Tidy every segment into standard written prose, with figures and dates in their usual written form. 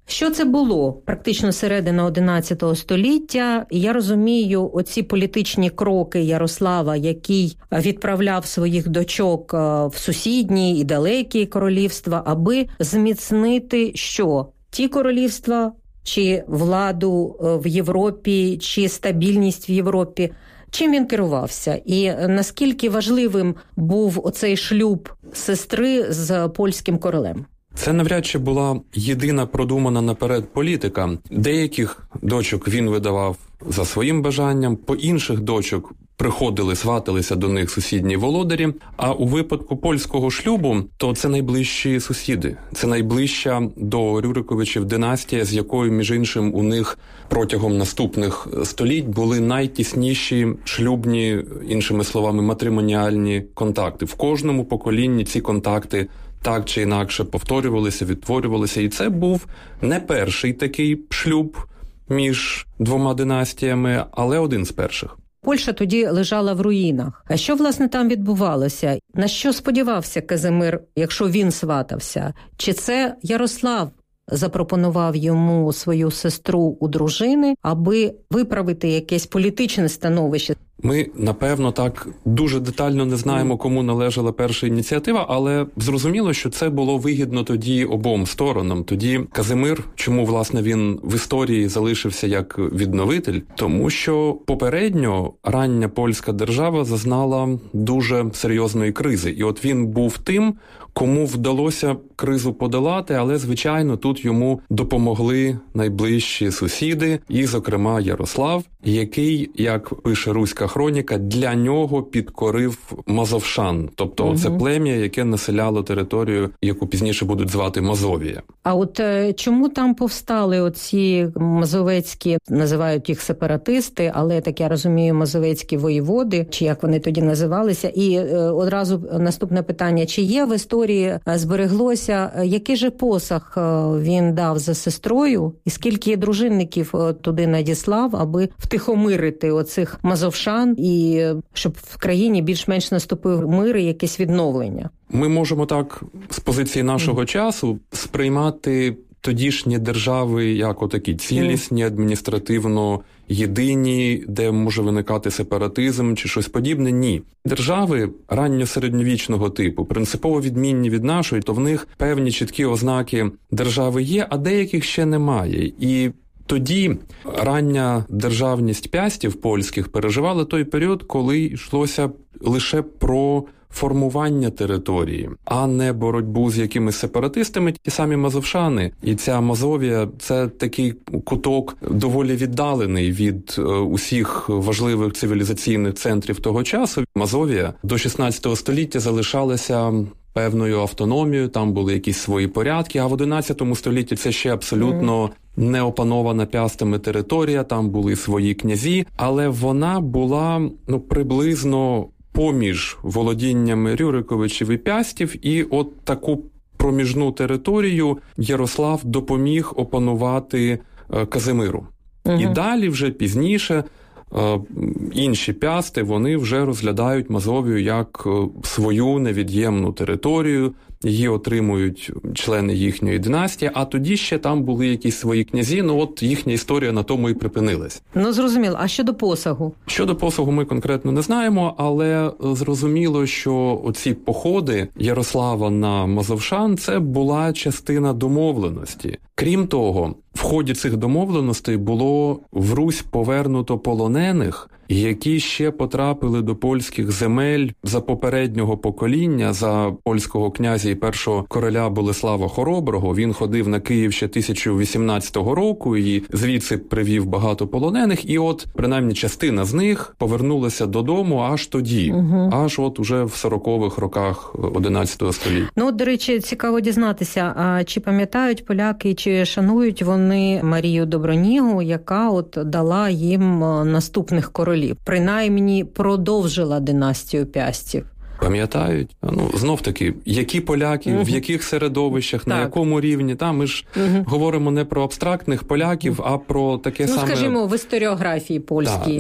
Що це було? Практично середина 11 століття. Я розумію, оці політичні кроки Ярослава, який відправляв своїх дочок в сусідні і далекі королівства, аби зміцнити що? Ті королівства, чи владу в Європі, чи стабільність в Європі? Чим він керувався? І наскільки важливим був оцей шлюб сестри з польським королем? Це навряд чи була єдина продумана наперед політика. Деяких дочок він видавав за своїм бажанням, по інших дочок приходили, сваталися до них сусідні володарі, а у випадку польського шлюбу, то це найближчі сусіди. Це найближча до Рюриковичів династія, з якою, між іншим, у них протягом наступних століть були найтісніші шлюбні, іншими словами, матримоніальні контакти. В кожному поколінні ці контакти так чи інакше повторювалися, відтворювалися. І це був не перший такий шлюб між двома династіями, але один з перших. Польща тоді лежала в руїнах. А що, власне, там відбувалося? На що сподівався Казимир, якщо він сватався? Чи це Ярослав запропонував йому свою сестру у дружини, аби виправити якесь політичне становище? Ми, напевно, так дуже детально не знаємо, кому належала перша ініціатива, але зрозуміло, що це було вигідно тоді обом сторонам. Тоді Казимир, чому, власне, він в історії залишився як відновитель? Тому що попередньо рання польська держава зазнала дуже серйозної кризи. І от він був тим, кому вдалося кризу подолати, але, звичайно, тут йому допомогли найближчі сусіди, і, зокрема, Ярослав, який, як пише Руська хроніка, для нього підкорив мазовшан. Тобто це плем'я, яке населяло територію, яку пізніше будуть звати Мазовія. А от чому там повстали оці мазовецькі, називають їх сепаратисти, але, так я розумію, мазовецькі воєводи, чи як вони тоді називалися? І одразу наступне питання, чи є в історії, збереглося, який же посаг він дав за сестрою, і скільки дружинників туди надіслав, аби втихомирити оцих мазовшан, і щоб в країні більш-менш наступив мир і якесь відновлення? Ми можемо так з позиції нашого часу сприймати тодішні держави як отакі цілісні, адміністративно єдині, де може виникати сепаратизм чи щось подібне. Ні. Держави ранньосередньовічного типу, принципово відмінні від нашої, то в них певні чіткі ознаки держави є, а деяких ще немає. І тоді рання державність пястів польських переживала той період, коли йшлося лише про формування території, а не боротьбу з якимись сепаратистами. Ті самі мазовшани і ця Мазовія – це такий куток доволі віддалений від усіх важливих цивілізаційних центрів того часу. Мазовія до 16 століття залишалася певною автономією, там були якісь свої порядки, а в 11 столітті це ще абсолютно не опанована пястами територія, там були свої князі, але вона була приблизно поміж володіннями Рюриковичів і пястів, і от таку проміжну територію Ярослав допоміг опанувати Казимиру. І далі вже пізніше інші пясти, вони вже розглядають Мазовію як свою невід'ємну територію, її отримують члени їхньої династії, а тоді ще там були якісь свої князі, от їхня історія на тому і припинилась. Зрозуміло. А щодо посагу? Щодо посагу ми конкретно не знаємо, але зрозуміло, що оці походи Ярослава на мазовшан – це була частина домовленості. Крім того, в ході цих домовленостей було в Русь повернуто полонених, які ще потрапили до польських земель за попереднього покоління, за польського князя і першого короля Болеслава Хороброго. Він ходив на Київ ще 1018 року і звідси привів багато полонених. І от, принаймні, частина з них повернулася додому аж тоді, аж от уже в 40-х роках 11 століття. До речі, цікаво дізнатися, а чи пам'ятають поляки, чи шанують вони Марію Добронігу, яка от дала їм наступних королів? Принаймні продовжила династію пястів. Пам'ятають. Знов-таки, які поляки, в яких середовищах, на якому рівні. Ми ж говоримо не про абстрактних поляків, а про таке саме... скажімо, в історіографії польській.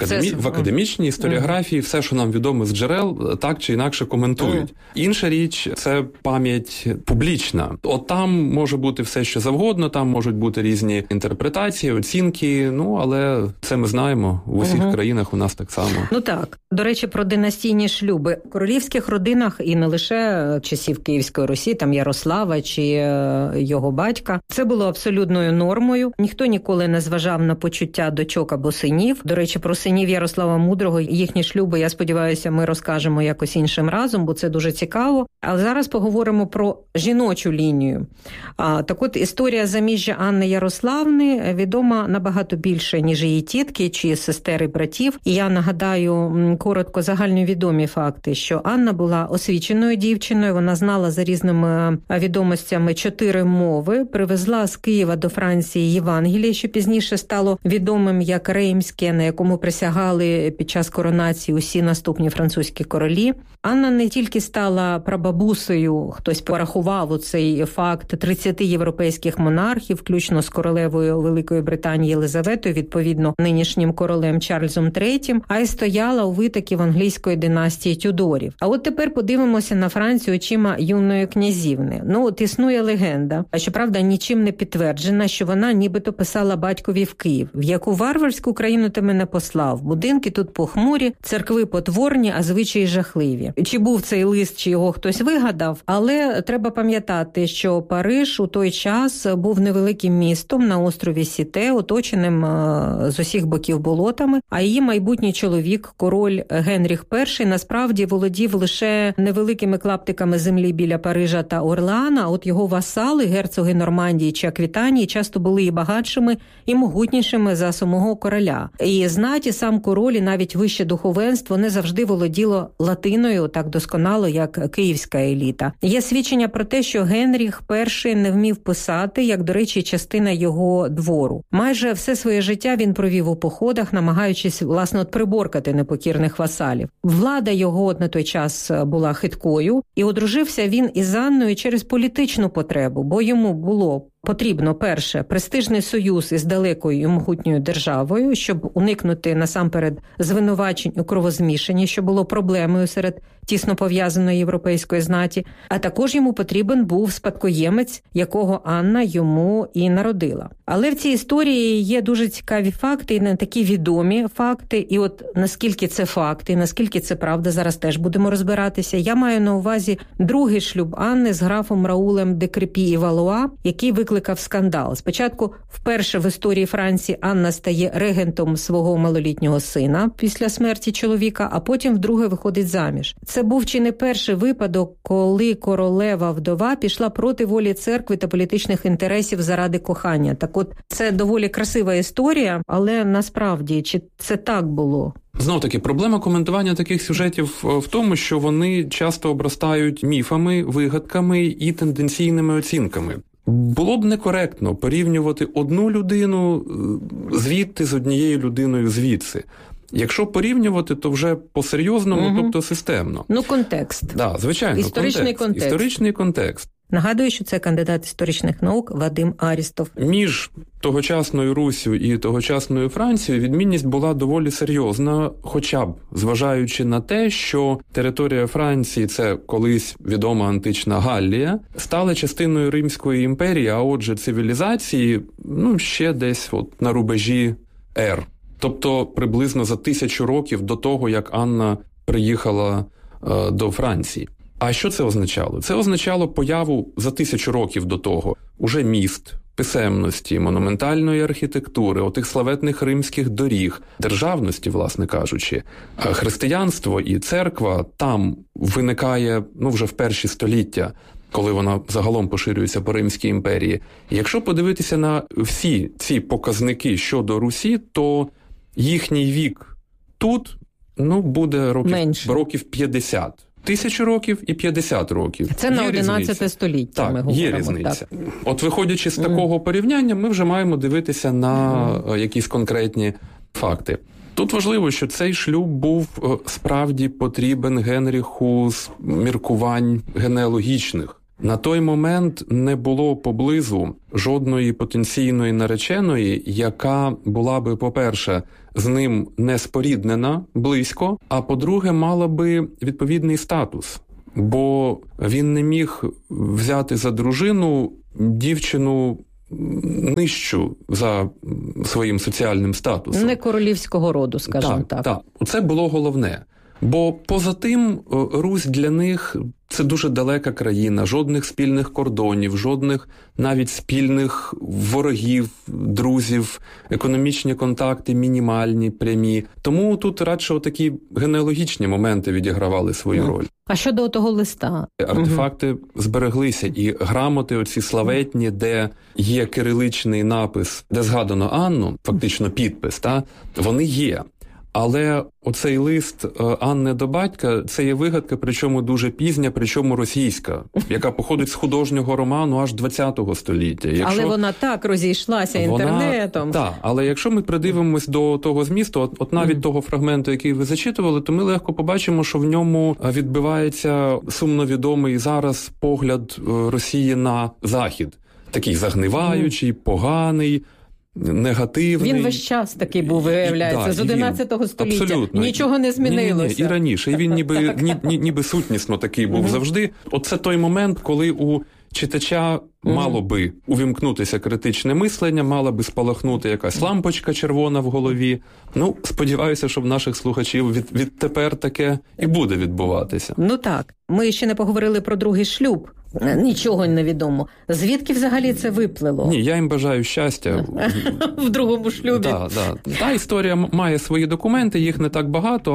В академічній історіографії все, що нам відомо з джерел, так чи інакше коментують. Інша річ – це пам'ять публічна. От там може бути все, що завгодно, там можуть бути різні інтерпретації, оцінки, але це ми знаємо, в усіх країнах у нас так само. Так. До речі, про династійні шлюби. В королівських родинах, і не лише часів Київської Русі, там Ярослава чи його батька, це було абсолютною нормою. Ніхто ніколи не зважав на почуття дочок або синів. До речі, про синів Ярослава Мудрого, їхні шлюби, я сподіваюся, ми розкажемо якось іншим разом, бо це дуже цікаво. Але зараз поговоримо про жіночу лінію. Так от, історія заміжжя Анни Ярославни відома набагато більше, ніж її тітки чи сестер і братів. І я нагадаю коротко загальновідомі факти, що Анна була освіченою дівчиною, вона знала за різними відомостями 4 мови, привезла з Києва до Франції Євангеліє, що пізніше стало відомим як Реймське, на якому присягали під час коронації усі наступні французькі королі. Анна не тільки стала прабабусею, хтось порахував у цей факт 30 європейських монархів, включно з королевою Великої Британії Єлизаветою, відповідно нинішнім королем Чарльзом III, а й стояла у витоків англійської династії Тюдорів. А от тепер подивимося на Францію очима юної князівни. Існує легенда, а щоправда нічим не підтверджена, що вона нібито писала батькові в Київ: в яку варварську країну ти мене послав? Будинки тут похмурі, церкви потворні, а звичаї жахливі. Чи був цей лист, чи його хтось вигадав, але треба пам'ятати, що Париж у той час був невеликим містом на острові Сіте, оточеним з усіх боків болотами, а її майбутній чоловік, король Генріх І, насправді володів лише невеликими клаптиками землі біля Парижа та Орлеана, а от його васали, герцоги Нормандії чи Аквітанії, часто були і багатшими, і могутнішими за самого короля. І знаті, сам король, і навіть вище духовенство не завжди володіло латиною так досконало, як київська еліта. Є свідчення про те, що Генріх І не вмів писати, як, до речі, частина його двору. Майже все своє життя він провів у походах, намагаючись, власне, приборкати непокірних васалів. Влада його на той час була хиткою, і одружився він із Анною через політичну потребу, бо йому було потрібно, перше, престижний союз із далекою і могутньою державою, щоб уникнути насамперед звинувачень у кровозмішанні, що було проблемою серед тісно пов'язаної європейської знаті, а також йому потрібен був спадкоємець, якого Анна йому і народила. Але в цій історії є дуже цікаві факти, і не такі відомі факти, і от наскільки це факти, наскільки це правда, зараз теж будемо розбиратися. Я маю на увазі другий шлюб Анни з графом Раулем де Крепі і Валуа, який викликав скандал. Спочатку, вперше в історії Франції Анна стає регентом свого малолітнього сина після смерті чоловіка, а потім вдруге виходить заміж. Це був чи не перший випадок, коли королева вдова пішла проти волі церкви та політичних інтересів заради кохання. Так от, це доволі красива історія, але насправді, чи це так було? Знов-таки, проблема коментування таких сюжетів в тому, що вони часто обростають міфами, вигадками і тенденційними оцінками. Було б некоректно порівнювати одну людину звідти з однією людиною звідси. Якщо порівнювати, то вже по-серйозному, тобто системно. Контекст. Да, звичайно, історичний контекст. Нагадую, що це кандидат історичних наук Вадим Арістов. Між тогочасною Руссю і тогочасною Францією відмінність була доволі серйозна, хоча б зважаючи на те, що територія Франції, це колись відома антична Галлія, стала частиною Римської імперії, а отже цивілізації, ще десь на рубежі ер. Тобто приблизно за 1000 років до того, як Анна приїхала до Франції. А що це означало? Це означало появу за 1000 років до того уже міст, писемності, монументальної архітектури, отих славетних римських доріг, державності, власне кажучи. Християнство і церква там виникає вже в перші століття, коли вона загалом поширюється по Римській імперії. І якщо подивитися на всі ці показники щодо Русі, то їхній вік тут буде років 50. 1000 років і 50 років. Це на 11 століття так, ми говоримо. Є різниця. Так. От виходячи з такого порівняння, ми вже маємо дивитися на якісь конкретні факти. Тут важливо, що цей шлюб був справді потрібен Генріху з міркувань генеалогічних. На той момент не було поблизу жодної потенційної нареченої, яка була би, по-перше, з ним не споріднена близько, а по-друге, мала би відповідний статус. Бо він не міг взяти за дружину дівчину нижчу за своїм соціальним статусом. Не королівського роду, скажімо так. Так, це було головне. Бо поза тим, Русь для них – це дуже далека країна, жодних спільних кордонів, жодних навіть спільних ворогів, друзів, економічні контакти мінімальні, прямі. Тому тут радше такі генеалогічні моменти відігравали свою роль. А щодо того листа? Артефакти збереглися, і грамоти оці славетні, де є кириличний напис, де згадано Анну, фактично підпис, вони є. Але оцей лист Анни до батька – це є вигадка, причому дуже пізня, причому російська, яка походить з художнього роману аж ХХ століття. Але вона так розійшлася інтернетом. Так, але якщо ми придивимось до того змісту, от навіть того фрагменту, який ви зачитували, то ми легко побачимо, що в ньому відбивається сумновідомий зараз погляд Росії на Захід. Такий загниваючий, поганий, негативний. Він весь час такий був, виявляється, з 11 століття. Абсолютно. Нічого не змінилося. Ні, і раніше. І він ніби сутнісно такий був завжди. Оце той момент, коли у читача мало би увімкнутися критичне мислення, мала би спалахнути якась лампочка червона в голові. Сподіваюся, що в наших слухачів відтепер таке і буде відбуватися. Так. Ми ще не поговорили про другий шлюб. Нічого не відомо. Звідки взагалі це виплило? Ні, я їм бажаю щастя. В другому шлюбі. Та історія має свої документи, їх не так багато,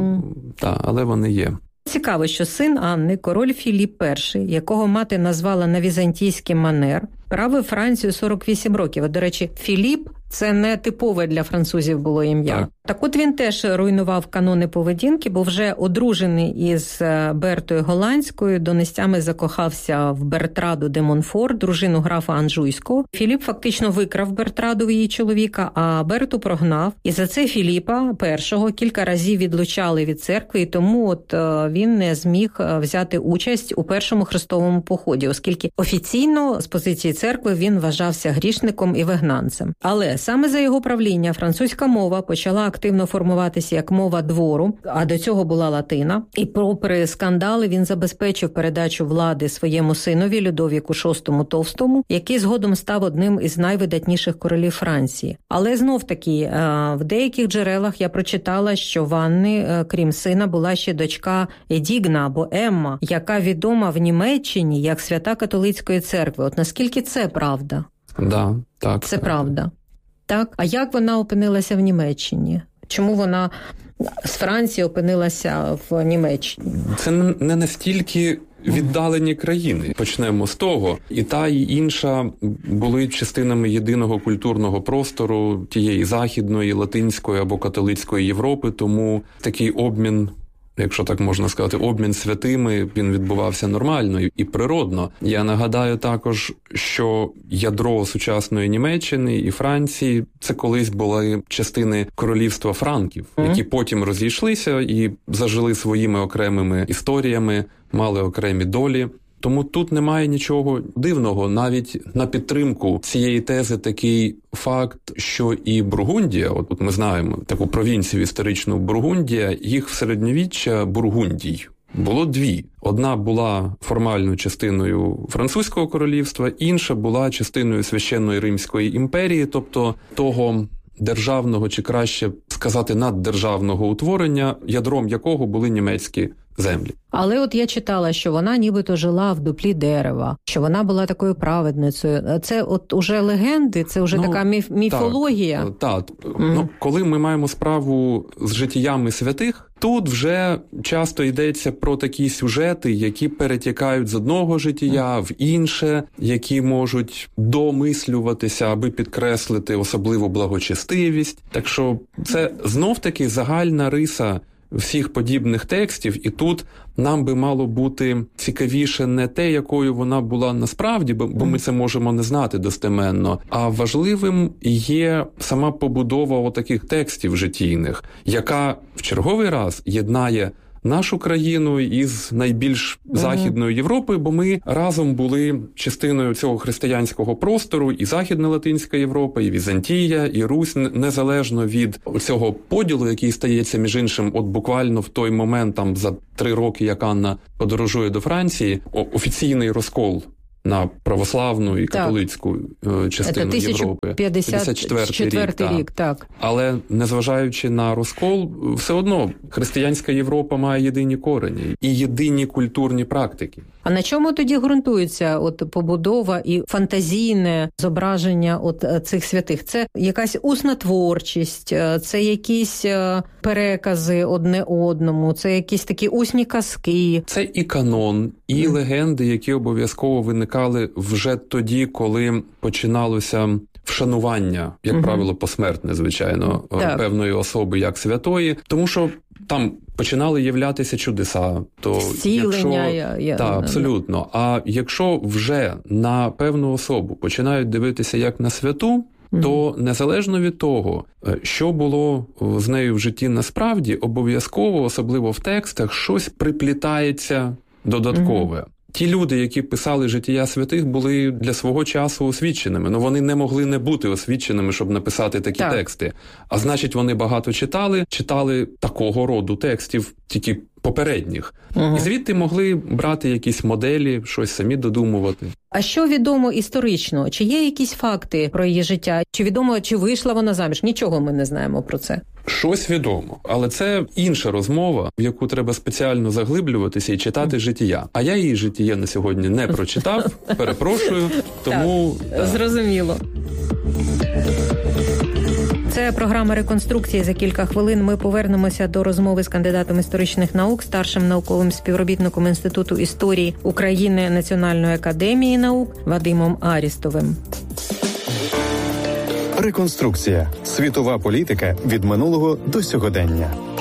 але вони є. Цікаво, що син Анни, король Філіп І, якого мати назвала на візантійський манер, правив Францію 48 років. А, до речі, Філіп – це не типове для французів було ім'я. Так от він теж руйнував канони поведінки, бо вже одружений із Бертою Голландською, донестями закохався в Бертраду де Монфор, дружину графа Анжуйського. Філіп фактично викрав Бертраду, її чоловіка, а Берту прогнав. І за це Філіпа І кілька разів відлучали від церкви, і тому він не зміг взяти участь у першому хрестовому поході, оскільки офіційно з позиції церкви він вважався грішником і вигнанцем. Але саме за його правління французька мова почала активно формуватися як мова двору, а до цього була латина. І попри скандали він забезпечив передачу влади своєму синові Людовіку VI Товстому, який згодом став одним із найвидатніших королів Франції. Але знов-таки в деяких джерелах я прочитала, що в Анни, крім сина, була ще дочка Едігна або Емма, яка відома в Німеччині як свята католицької церкви. От наскільки це правда? Так. Це правда. Так? А як вона опинилася в Німеччині? Чому вона з Франції опинилася в Німеччині? Це не настільки віддалені країни. Почнемо з того. І та, і інша були частинами єдиного культурного простору тієї західної, латинської або католицької Європи, тому такий обмін, якщо так можна сказати, обмін святими, він відбувався нормально і природно. Я нагадаю також, що ядро сучасної Німеччини і Франції – це колись були частини королівства франків, які потім розійшлися і зажили своїми окремими історіями, мали окремі долі. Тому тут немає нічого дивного. Навіть на підтримку цієї тези такий факт, що і Бургундія, от ми знаємо таку провінцію історичну Бургундія, їх в середньовіччя Бургундій було дві. Одна була формальною частиною французького королівства, інша була частиною Священної Римської імперії, тобто того державного, чи краще сказати, наддержавного утворення, ядром якого були німецькі землі. Але от я читала, що вона нібито жила в дуплі дерева, що вона була такою праведницею. Це от уже легенди, це вже така міфологія. Так. Коли ми маємо справу з життями святих, тут вже часто йдеться про такі сюжети, які перетікають з одного життя в інше, які можуть домислюватися, аби підкреслити особливу благочестивість. Так що це знов-таки загальна риса всіх подібних текстів, і тут нам би мало бути цікавіше не те, якою вона була насправді, бо ми це можемо не знати достеменно, а важливим є сама побудова отаких текстів життєйних, яка в черговий раз єднає нашу країну із найбільш Західною Європою, бо ми разом були частиною цього християнського простору, і Західна Латинська Європа, і Візантія, і Русь, незалежно від цього поділу, який стається, між іншим, от буквально в той момент, там за 3 роки, як Анна подорожує до Франції, офіційний розкол на православну і католицьку частину Європи. 1954 рік, так. Але незважаючи на розкол, все одно християнська Європа має єдині корені і єдині культурні практики. А на чому тоді ґрунтується побудова і фантазійне зображення цих святих? Це якась усна творчість, це якісь перекази одне одному, це якісь такі усні казки? Це і канон, і легенди, які обов'язково виникали вже тоді, коли починалося вшанування, як правило, посмертне, звичайно, певної особи як святої, тому що там починали являтися чудеса. То зцілення. Так, абсолютно. А якщо вже на певну особу починають дивитися як на святу, то незалежно від того, що було з нею в житті насправді, обов'язково, особливо в текстах, щось приплітається додаткове. Ті люди, які писали життя святих, були для свого часу освіченими. Ну, вони не могли не бути освіченими, щоб написати такі тексти. А значить, вони багато читали такого роду текстів, тільки попередніх. І звідти могли брати якісь моделі, щось самі додумувати. А що відомо історично? Чи є якісь факти про її життя? Чи відомо, чи вийшла вона заміж? Нічого ми не знаємо про це. Щось відомо, але це інша розмова, в яку треба спеціально заглиблюватися і читати життя. А я її життя на сьогодні не прочитав, перепрошую, тому... Так, зрозуміло. Це програма «Реконструкції». За кілька хвилин ми повернемося до розмови з кандидатом історичних наук, старшим науковим співробітником Інституту історії України Національної академії наук Вадимом Арістовим. «Реконструкція. Світова політика від минулого до сьогодення».